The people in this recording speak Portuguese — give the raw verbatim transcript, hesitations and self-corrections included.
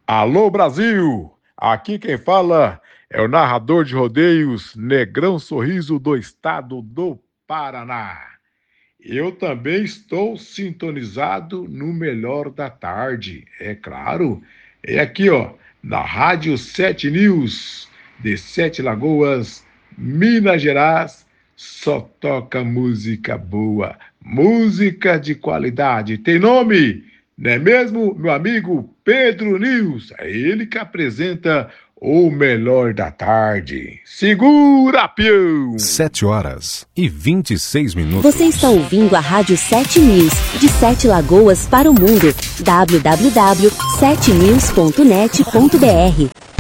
Alô Brasil, aqui quem fala é o narrador de rodeios Negrão Sorriso do estado do Paraná. Eu também estou sintonizado no melhor da tarde, é claro. É aqui, ó, na Rádio Sete News, de Sete Lagoas, Minas Gerais, só toca música boa, música de qualidade. Tem nome, não é mesmo, meu amigo Pedro News? É ele que apresenta o melhor da tarde. Segura, peão! Sete horas e vinte e seis minutos. Você está ouvindo a Rádio Sete News, de Sete Lagoas para o mundo. w w w ponto sete news ponto net ponto b r